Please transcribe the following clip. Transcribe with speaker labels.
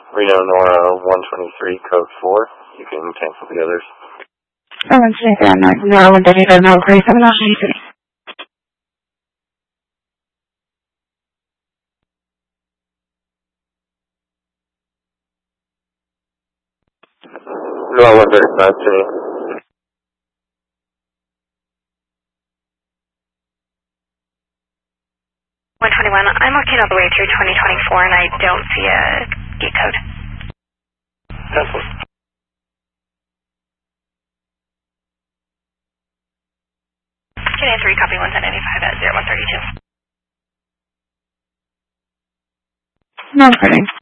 Speaker 1: Reno Nora 123, code 4. You can cancel the others.
Speaker 2: Nora 135, Nora 47, Washington City.
Speaker 1: Nora 135, City.
Speaker 3: 121, I'm working all the way through 2024 and I don't see a gate code.
Speaker 1: Cancel.
Speaker 3: Can I 3 copy 195 at 0132?
Speaker 2: No recording.